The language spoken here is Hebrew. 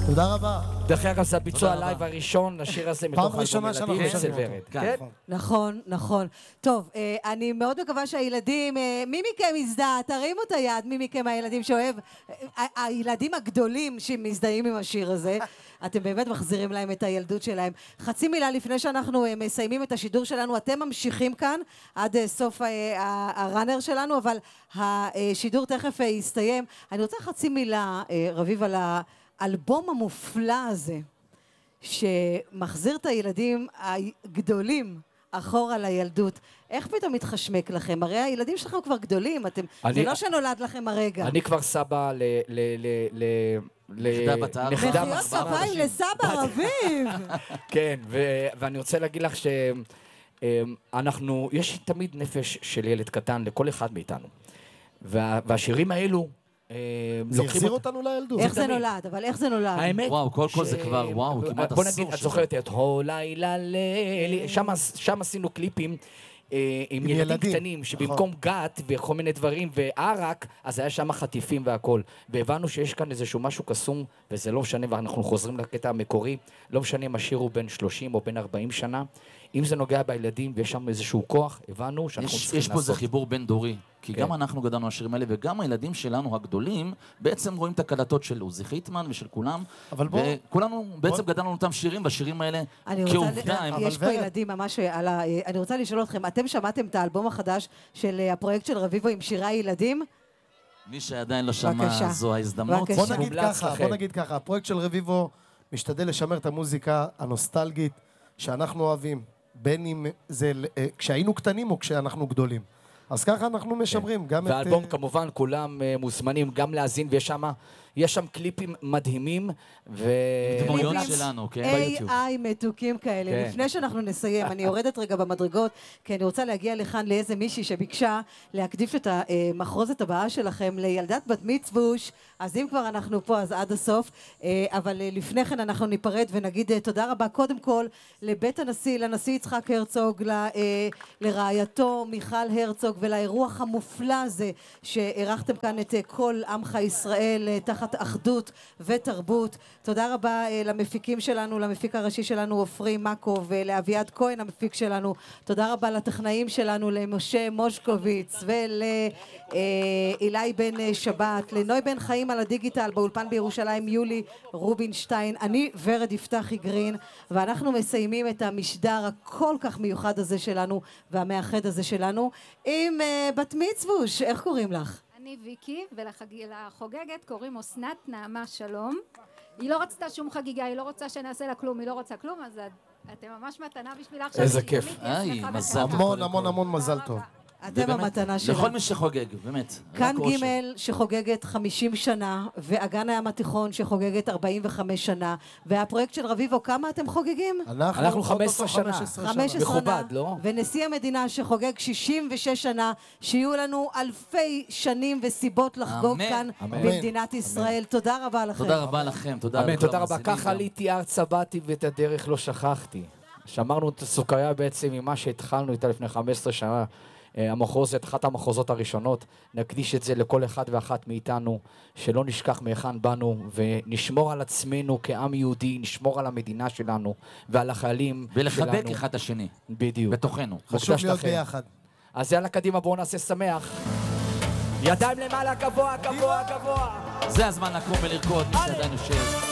תודה רבה. דרך אגב, זה הביצוע הלייב הראשון, השיר הזה מתוך אלבום ילדים אצל ורד. כן? נכון, נכון. טוב, אני מאוד מקווה שהילדים, מי מכם יזדהה? תרימו את היד, מי מכם הילדים שאוהב, הילדים הגדולים שמזדהים עם השיר הזה, אתם באמת מחזירים להם את הילדות שלהם. חצי מילה לפני שאנחנו מסיימים את השידור שלנו, אתם ממשיכים כאן עד סוף הראנר שלנו, אבל השידור תכף יסתיים. אני רוצה חצי מילה, רביב, על האלבום המופלא הזה, שמחזיר את הילדים הגדולים אחורה לילדות. איך פתאום מתחשמק לכם? הרי הילדים שלכם כבר גדולים, זה לא שנולד לכם הרגע. אני כבר סבא מחיאות כפיים לסבא רביב. כן, ואני רוצה להגיד לך שאנחנו, יש תמיד נפש של ילד קטן לכל אחד מאיתנו. והשירים האלו, זה החזיר אותנו לילדות. איך זה נולד? אבל איך זה נולד? האמת... וואו, כל זה כבר, וואו, כמעט בוא אסור. נגיד, את זוכרת את הו לילה לילי, שם עשינו קליפים עם ילדים קטנים, שבמקום גת וכל מיני דברים וערק, אז היה שם חטיפים והכל. והבנו שיש כאן איזשהו משהו קסום, וזה לא משנה, ואנחנו חוזרים לקטע המקורי, לא משנה אם השיר הוא בין 30 או בין 40 שנה, אם זה נוגע בילדים ויש שם איזשהו כוח, הבנו שאנחנו צריכים לעשות. יש פה איזה חיבור בין דורי, כי גם אנחנו גדלנו השירים האלה, וגם הילדים שלנו הגדולים, בעצם רואים את הקלטות של עוזי חיטמן ושל כולם, וכולנו בעצם גדלנו אותם שירים, והשירים האלה כעובדה. יש פה ילדים ממש, אני רוצה לשאול אתכם, אתם שמעתם את האלבום החדש של הפרויקט של רביבו עם שירי ילדים? מי שעדיין לא שמע, זו ההזדמנות. בוא נגיד ככה, הפרויקט של רביבו משתדל לשמר את המוזיקה הנוסטלגית שאנחנו אוהבים, בין אם זה כשהיינו קטנים או כשאנחנו גדולים. אז ככה אנחנו משמרים גם את... והאלבום כמובן כולם מוזמנים גם להזין, ויש שם קליפים מדהימים דמויות שלנו, כן? ביוטיוב. AI מתוקים כאלה. לפני שאנחנו נסיים, אני יורדת רגע במדרגות, כי אני רוצה להגיע לכאן לאיזה מישהי שביקשה להקדיש את המחרוזת הבאה שלכם לילדת בת מצווש, אז אם כבר אנחנו פה, אז עד הסוף. אבל לפני כן אנחנו ניפרד ונגיד תודה רבה קודם כל לבית הנשיא, לנשיא יצחק הרצוג, לרעייתו מיכל הרצוג, ולאירוח המופלא הזה שערכתם כאן את כל עמך ישראל תחת אחדות ותרבות. תודה רבה למפיקים שלנו, למפיק הראשי שלנו עופרי מקו, ולאביעד כהן המפיק שלנו. תודה רבה לטכנאים שלנו, למשה מושקוביץ ולאילי בן שבת, לנוי בן חיים על הדיגיטל באולפן בירושלים, יולי רובינשטיין, אני ורד יפתחי גרין, ואנחנו מסיימים את המשדר הכל כך מיוחד הזה שלנו והמאחד הזה שלנו עם בת מצווש. איך קוראים לך? אני ויקי, ולחוגגת קוראים אסנת נעמה שלום. היא לא רצתה שום חגיגה, היא לא רוצה שנעשה לה כלום, היא לא רוצה כלום, אז אתם ממש מתנה בשבילה עכשיו. איזה כיף. מזל. המון המון המון מזל טוב. אתם המתנה שלנו. לכל מי שחוגג, באמת. כאן ג' שחוגגת 50 שנה, ואגן הים התיכון שחוגגת 45 שנה, והפרויקט של רביבו, כמה אתם חוגגים? אנחנו 15 שנה. 15 מכובד, לא? ונשיא המדינה שחוגג 66 שנה, שיהיו לנו אלפי שנים וסיבות לחגוג כאן במדינת ישראל. תודה רבה לכם. תודה רבה לכם. תודה רבה. ככה עליתי ארצה, באתי ואת הדרך לא שכחתי. שמרנו את הסוכריה בעצם ממה שהתחלנו איתה לפני 15 שנה. המחוזת, אחת המחוזות הראשונות, נקדיש את זה לכל אחד ואחת מאיתנו, שלא נשכח מהיכן באנו, ונשמור על עצמנו כעם יהודי, נשמור על המדינה שלנו, ועל החיילים שלנו. ולחבק אחד השני. בדיוק. בתוכנו. חשוב להיות ביחד. אז יאללה קדימה, בואו נעשה שמח. ידיים למעלה, גבוה, גבוה, גבוה. זה הזמן לקום ולרקוד, מי שעדיין יושב.